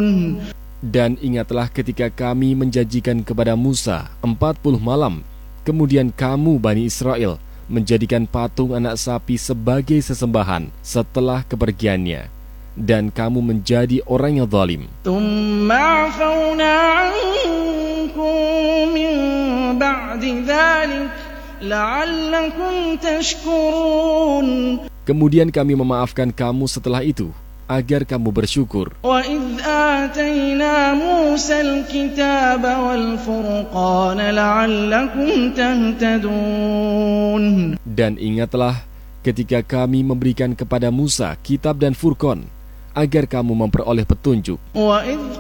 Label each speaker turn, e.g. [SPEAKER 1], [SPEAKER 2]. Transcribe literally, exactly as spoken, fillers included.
[SPEAKER 1] Dan ingatlah ketika kami menjanjikan kepada Musa empat puluh malam, kemudian kamu Bani Israel menjadikan patung anak sapi sebagai sesembahan setelah kepergiannya, dan kamu menjadi orang yang zalim. Kemudian kami memaafkan kamu setelah itu, agar kamu bersyukur.
[SPEAKER 2] وَإِذْ آتَيْنَا مُوسَى الْكِتَابَ وَالْفُرْقَانَ لَعَلَّكُمْ تَهْتَدُونَ.
[SPEAKER 1] Dan ingatlah ketika kami memberikan kepada Musa kitab dan Furqan, agar kamu memperoleh petunjuk.
[SPEAKER 2] وَإِذْ